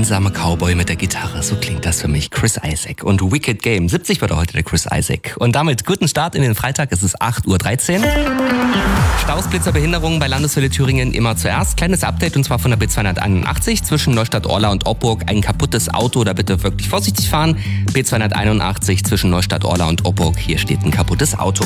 einsame Cowboy mit der Gitarre. So klingt das für mich. Chris Isaak und Wicked Game. 70 wird heute der Chris Isaak. Und damit guten Start in den Freitag. Es ist 8:13 Uhr. Staus, Blitzer, Behinderungen bei Landeswelle Thüringen immer zuerst. Kleines Update und zwar von der B281 zwischen Neustadt-Orla und Opburg. Ein kaputtes Auto, da bitte wirklich vorsichtig fahren. B281 zwischen Neustadt-Orla und Opburg. Hier steht ein kaputtes Auto.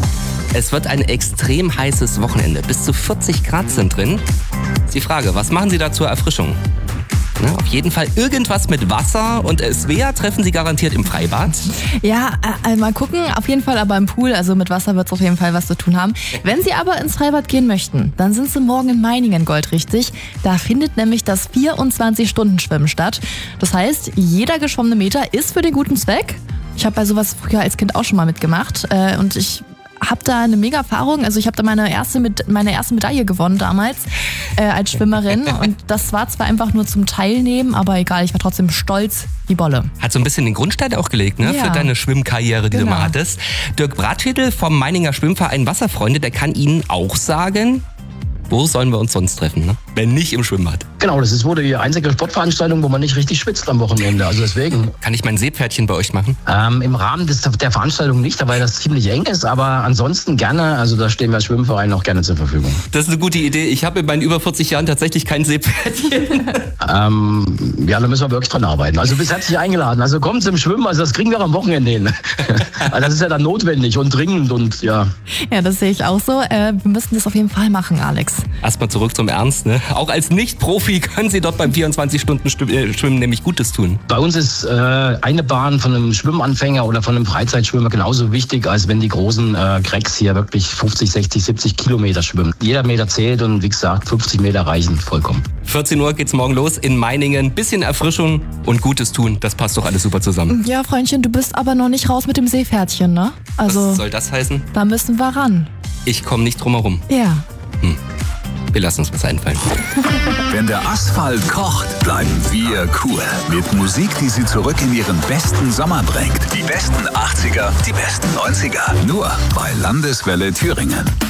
Es wird ein extrem heißes Wochenende. Bis zu 40 Grad sind drin. Ist die Frage, was machen Sie da zur Erfrischung? Na, auf jeden Fall irgendwas mit Wasser und Svea treffen Sie garantiert im Freibad. Ja, mal gucken. Auf jeden Fall aber im Pool. Also mit Wasser wird es auf jeden Fall was zu tun haben. Wenn Sie aber ins Freibad gehen möchten, dann sind Sie morgen in Meiningen goldrichtig. Da findet nämlich das 24-Stunden-Schwimmen statt. Das heißt, jeder geschwommene Meter ist für den guten Zweck. Ich habe bei sowas früher als Kind auch schon mal mitgemacht. Und ich habe da eine mega Erfahrung. Also ich habe da meine erste Medaille gewonnen damals als Schwimmerin. Und das war zwar einfach nur zum Teilnehmen, aber egal, ich war trotzdem stolz wie Bolle. Hat so ein bisschen den Grundstein auch gelegt, ne? Ja. Für deine Schwimmkarriere, die du mal hattest. Dirk Bratschädel vom Meininger Schwimmverein Wasserfreunde, der kann Ihnen auch sagen, wo sollen wir uns sonst treffen, ne? Wenn nicht im Schwimmbad. Genau, das ist wohl die einzige Sportveranstaltung, wo man nicht richtig schwitzt am Wochenende. Also deswegen. Kann ich mein Seepferdchen bei euch machen? Im Rahmen der Veranstaltung nicht, weil das ziemlich eng ist, aber ansonsten gerne. Also da stehen wir als Schwimmverein auch gerne zur Verfügung. Das ist eine gute Idee. Ich habe in meinen über 40 Jahren tatsächlich kein Seepferdchen. Ja, da müssen wir wirklich dran arbeiten. Also bis herzlich eingeladen. Also kommt zum Schwimmen, also das kriegen wir am Wochenende hin. Also das ist ja dann notwendig und dringend und ja. Ja, das sehe ich auch so. Wir müssen das auf jeden Fall machen, Alex. Erstmal zurück zum Ernst, ne? Auch als Nicht-Profi können Sie dort beim 24-Stunden-Schwimmen nämlich Gutes tun. Bei uns ist eine Bahn von einem Schwimmanfänger oder von einem Freizeitschwimmer genauso wichtig, als wenn die großen Cracks hier wirklich 50, 60, 70 Kilometer schwimmen. Jeder Meter zählt und wie gesagt, 50 Meter reichen vollkommen. 14 Uhr geht's morgen los in Meiningen. Bisschen Erfrischung und Gutes tun, das passt doch alles super zusammen. Ja, Freundchen, du bist aber noch nicht raus mit dem Seepferdchen, ne? Also, was soll das heißen? da müssen wir ran. Ich komme nicht drum herum. Ja. Wir lassen uns was einfallen. Wenn der Asphalt kocht, bleiben wir cool. Mit Musik, die Sie zurück in Ihren besten Sommer bringt. Die besten 80er, die besten 90er. Nur bei Landeswelle Thüringen.